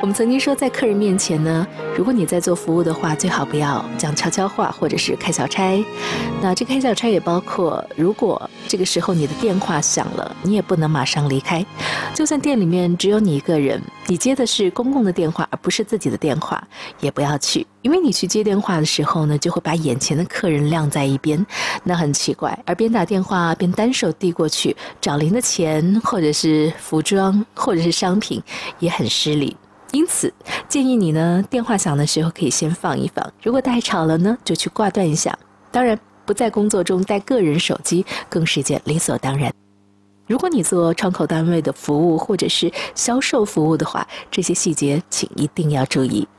们曾经说，在客人面前呢，如果你在做服务的话，最好不要讲悄悄话或者是开小差。那这开小差也包括，如果这个时候你的电话响了，你也不能马上离开。就算店里面只有你一个人，你接的是公共的电话，而不是自己的电话，也不要去。因为你去接电话的时候呢，就会把眼前的客人晾在一边，那很奇怪。而边打电话边单手递过去找零的钱，或者是服装，或者是商品，也很失礼。因此建议你呢，电话响的时候可以先放一放，如果太吵了呢，就去挂断一下。当然不在工作中带个人手机更是件理所当然。如果你做窗口单位的服务或者是销售服务的话，这些细节请一定要注意。